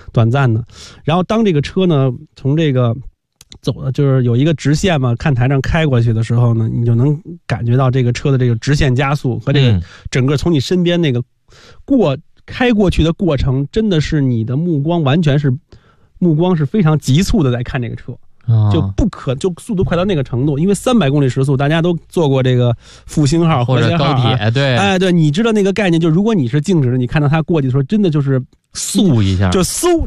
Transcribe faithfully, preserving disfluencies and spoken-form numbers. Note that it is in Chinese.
短暂的。然后当这个车呢从这个走的就是有一个直线嘛，看台上开过去的时候呢，你就能感觉到这个车的这个直线加速和这个整个从你身边那个过开过去的过程，真的是你的目光完全是目光是非常急促的在看这个车。就不可就速度快到那个程度，因为三百公里时速，大家都坐过这个复兴号或者高铁，对， 哎，对，你知道那个概念，就如果你是静止的，你看到它过去的时候，真的就是嗖一下， 就嗖